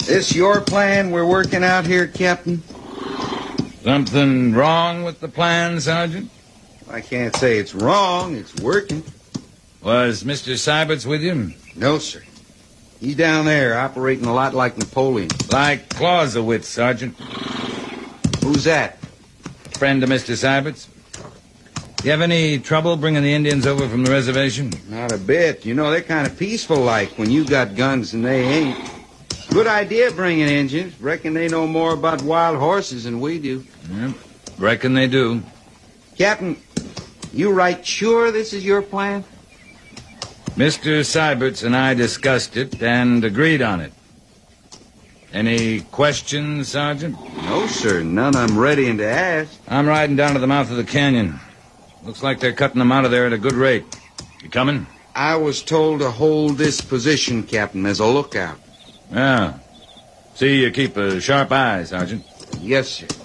This your plan we're working out here, Captain? Something wrong with the plan, Sergeant? I can't say it's wrong. It's working. Was Mr. Syberts with you? No, sir. He's down there operating a lot like Napoleon. Like Clausewitz, Sergeant. Who's that? Friend of Mr. Syberts. You have any trouble bringing the Indians over from the reservation? Not a bit. You know, they're kind of peaceful-like when you got guns and they ain't. Good idea bringing Indians. Reckon they know more about wild horses than we do. Yep. Reckon they do. Captain, you right sure this is your plan? Mr. Syberts and I discussed it and agreed on it. Any questions, Sergeant? No, sir. None I'm ready to ask. I'm riding down to the mouth of the canyon. Looks like they're cutting them out of there at a good rate. You coming? I was told to hold this position, Captain, as a lookout. Yeah. See, you keep a sharp eye, Sergeant. Yes, sir.